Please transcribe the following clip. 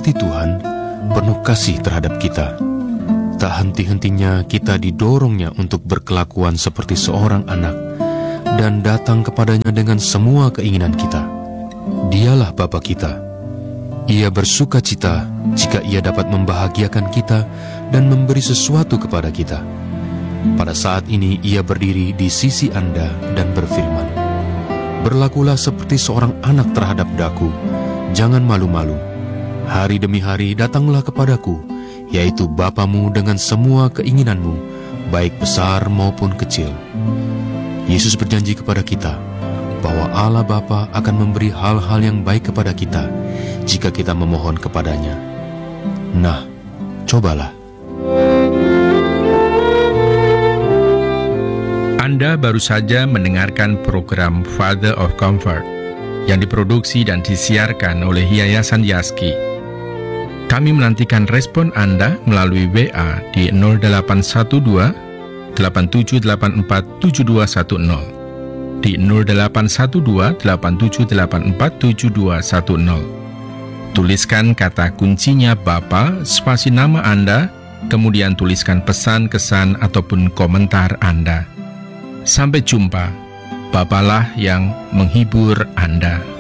hati Tuhan penuh kasih terhadap kita. Tak henti-hentinya kita didorongnya untuk berkelakuan seperti seorang anak dan datang kepadanya dengan semua keinginan kita. Dialah Bapa kita. Ia bersuka cita jika Ia dapat membahagiakan kita dan memberi sesuatu kepada kita. Pada saat ini Ia berdiri di sisi Anda dan berfirman, "Berlakulah seperti seorang anak terhadap daku, jangan malu-malu. Hari demi hari datanglah kepadaku, yaitu Bapamu dengan semua keinginanmu, baik besar maupun kecil." Yesus berjanji kepada kita bahwa Allah Bapa akan memberi hal-hal yang baik kepada kita jika kita memohon kepadanya. Nah, cobalah. Anda baru saja mendengarkan program Father of Comfort yang diproduksi dan disiarkan oleh Yayasan Yaski. Kami menantikan respon Anda melalui WA di 0812 8784 7210, di 0812 8784 7210. Tuliskan kata kuncinya Bapa, spasi nama Anda, kemudian tuliskan pesan, kesan, ataupun komentar Anda. Sampai jumpa. Bapalah yang menghibur Anda.